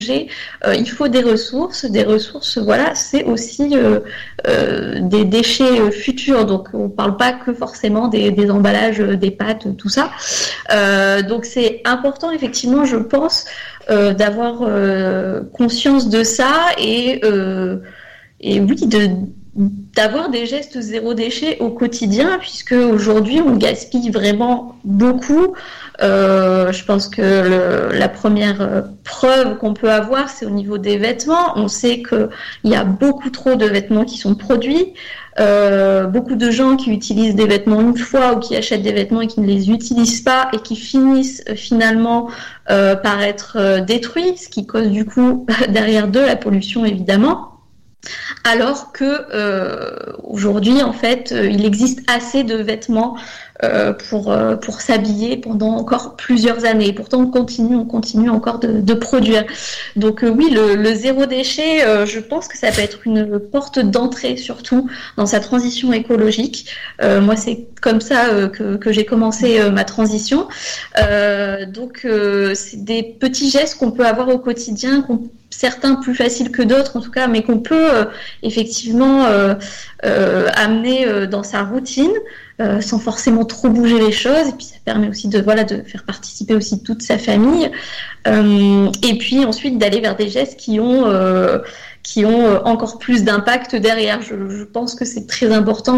il faut des ressources. Des ressources, voilà, c'est aussi des déchets futurs. Donc, on ne parle pas que forcément des emballages, des pâtes, tout ça. Donc, c'est important, effectivement, je pense, d'avoir conscience de ça et oui, d'avoir des gestes zéro déchet au quotidien, puisque aujourd'hui on gaspille vraiment beaucoup. Je pense que la première preuve qu'on peut avoir, c'est au niveau des vêtements. On sait qu'il y a beaucoup trop de vêtements qui sont produits. Beaucoup de gens qui utilisent des vêtements une fois ou qui achètent des vêtements et qui ne les utilisent pas et qui finissent finalement par être détruits, ce qui cause du coup derrière de la pollution évidemment. Alors que aujourd'hui, en fait, il existe assez de vêtements pour s'habiller pendant encore plusieurs années. Et pourtant, on continue encore de produire. Donc oui, le zéro déchet, je pense que ça peut être une porte d'entrée, surtout dans sa transition écologique. Moi, c'est comme ça que j'ai commencé ma transition. Donc, c'est des petits gestes qu'on peut avoir au quotidien, certains plus faciles que d'autres en tout cas, mais qu'on peut effectivement amener dans sa routine sans forcément trop bouger les choses. Et puis ça permet aussi de faire participer aussi toute sa famille. Et puis ensuite d'aller vers des gestes qui ont encore plus d'impact derrière. Je pense que c'est très important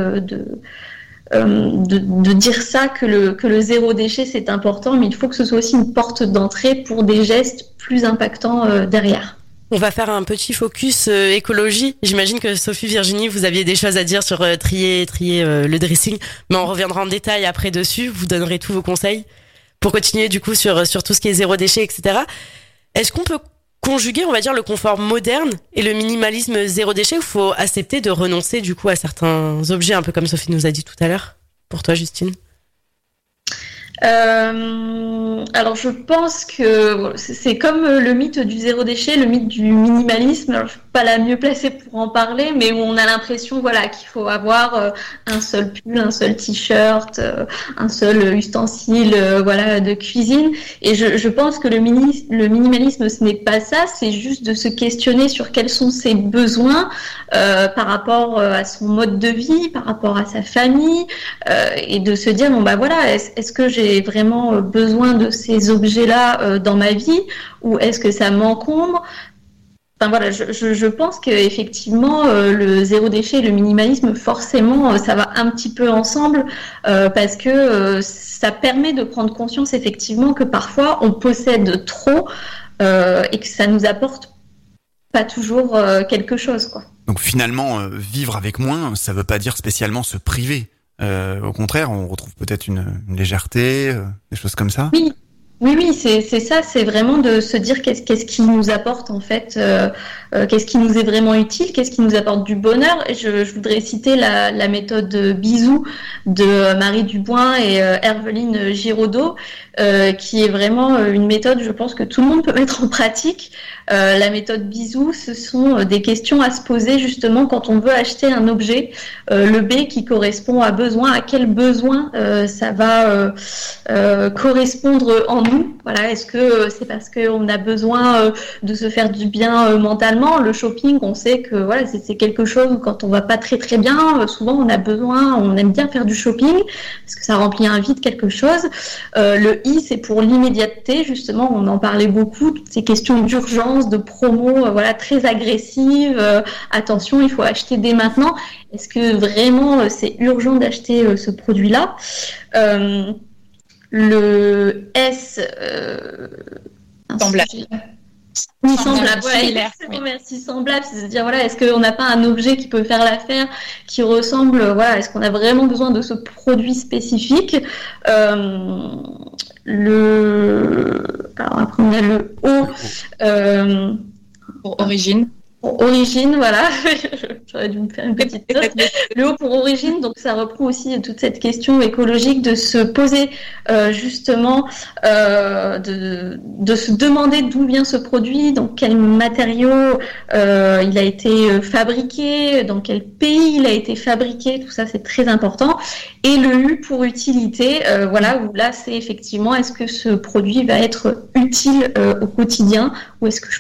de dire ça, que le zéro déchet c'est important, mais il faut que ce soit aussi une porte d'entrée pour des gestes plus impactants derrière. On va faire un petit focus écologie. J'imagine que Sophie, Virginie, vous aviez des choses à dire sur trier le dressing, mais on reviendra en détail après dessus. Vous donnerez tous vos conseils pour continuer du coup sur tout ce qui est zéro déchet, etc. Est-ce qu'on peut conjuguer, on va dire, le confort moderne et le minimalisme zéro déchet, ou il faut accepter de renoncer du coup à certains objets, un peu comme Sophie nous a dit tout à l'heure? Pour toi, Justine? Alors je pense que c'est comme le mythe du zéro déchet, le mythe du minimalisme. Alors, je suis pas la mieux placée pour en parler, mais où on a l'impression qu'il faut avoir un seul pull, un seul t-shirt, un seul ustensile de cuisine. Et je pense que le minimalisme, ce n'est pas ça, c'est juste de se questionner sur quels sont ses besoins par rapport à son mode de vie, par rapport à sa famille, et de se dire est-ce que j'ai vraiment besoin de ces objets-là dans ma vie, ou est-ce que ça m'encombre? Je pense qu'effectivement, le zéro déchet et le minimalisme, forcément, ça va un petit peu ensemble, parce que ça permet de prendre conscience effectivement que parfois on possède trop et que ça nous apporte pas toujours quelque chose, quoi. Donc finalement, vivre avec moins, ça veut pas dire spécialement se priver. Au contraire, on retrouve peut-être une légèreté, des choses comme ça. Oui, c'est ça, c'est vraiment de se dire qu'est-ce qui nous apporte en fait, qu'est-ce qui nous est vraiment utile, qu'est-ce qui nous apporte du bonheur. Et je voudrais citer la méthode Bisous de Marie Dubois et Herveline Giraudot, qui est vraiment une méthode, je pense, que tout le monde peut mettre en pratique. La méthode Bisous, ce sont des questions à se poser justement quand on veut acheter un objet. Le B qui correspond à besoin, à quel besoin ça va correspondre en nous. Voilà, est-ce que c'est parce qu'on a besoin de se faire du bien mentalement? Le shopping, on sait que c'est quelque chose où quand on va pas très très bien, souvent on aime bien faire du shopping parce que ça remplit un vide, quelque chose. Le I, c'est pour l'immédiateté, justement, on en parlait beaucoup, toutes ces questions d'urgence, de promo, très agressives. Attention, il faut acheter dès maintenant. Est-ce que vraiment c'est urgent d'acheter ce produit-là? Le S, semblable. Oui, semblable. Merci, semblable. C'est-à-dire, est-ce qu'on n'a pas un objet qui peut faire l'affaire, qui ressemble, est-ce qu'on a vraiment besoin de ce produit spécifique? Alors après, on a le O. Pour origine. Origine, voilà, j'aurais dû me faire une petite note. Le O pour origine, donc ça reprend aussi toute cette question écologique de se poser justement, de se demander d'où vient ce produit, dans quel matériau il a été fabriqué, dans quel pays il a été fabriqué, tout ça c'est très important. Et le U pour utilité, voilà, où là c'est effectivement est-ce que ce produit va être utile au quotidien ou est-ce que je